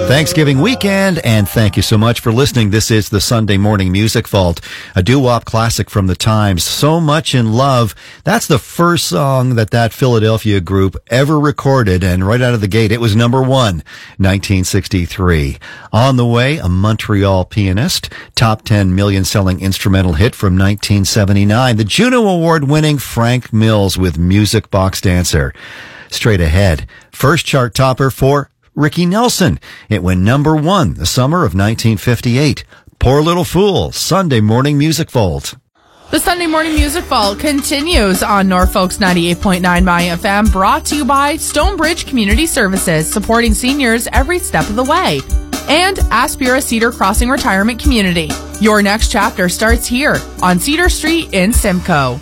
Thanksgiving weekend, and thank you so much for listening. This is the Sunday Morning Music Vault, a doo-wop classic from the times, So Much in Love. That's the first song that Philadelphia group ever recorded, and right out of the gate, it was number one, 1963. On the way, a Montreal pianist, top 10 million-selling instrumental hit from 1979, the Juno Award-winning Frank Mills with Music Box Dancer. Straight ahead, first chart topper for Ricky Nelson. It went number one the summer of 1958. Poor Little Fool, Sunday Morning Music Vault. The Sunday Morning Music Vault continues on Norfolk's 98.9 My FM, brought to you by Stonebridge Community Services, supporting seniors every step of the way. And Aspira Cedar Crossing Retirement Community. Your next chapter starts here on Cedar Street in Simcoe.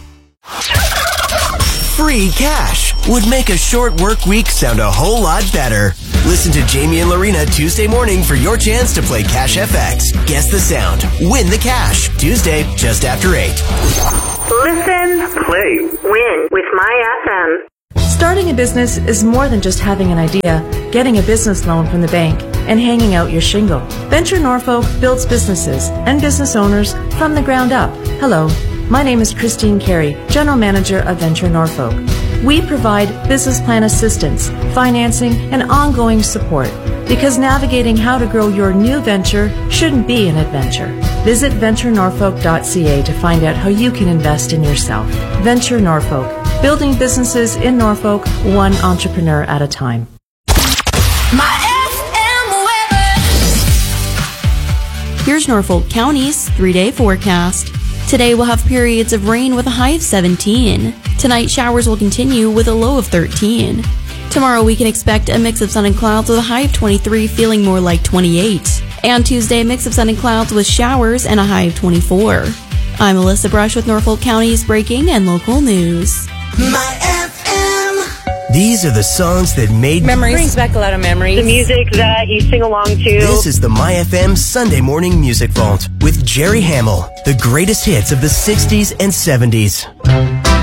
Free cash would make a short work week sound a whole lot better. Listen to Jamie and Lorena Tuesday morning for your chance to play Cash FX. Guess the sound. Win the cash. Tuesday, just after 8. Listen, play, win with My FM. Starting a business is more than just having an idea, getting a business loan from the bank, and hanging out your shingle. Venture Norfolk builds businesses and business owners from the ground up. Hello, my name is Christine Carey, General Manager of Venture Norfolk. We provide business plan assistance, financing, and ongoing support because navigating how to grow your new venture shouldn't be an adventure. Visit venturenorfolk.ca to find out how you can invest in yourself. Venture Norfolk, building businesses in Norfolk, one entrepreneur at a time. My FM weather. Here's Norfolk County's 3-day forecast. Today we'll have periods of rain with a high of 17. Tonight showers will continue with a low of 13. Tomorrow we can expect a mix of sun and clouds with a high of 23, feeling more like 28. And Tuesday, a mix of sun and clouds with showers and a high of 24. I'm Alyssa Brush with Norfolk County's breaking and local news. My FM. These are the songs that made memories. Brings back a lot of memories. The music that you sing along to. This is the My FM Sunday Morning Music Vault with Jerry Hamill. The greatest hits of the 60s and 70s.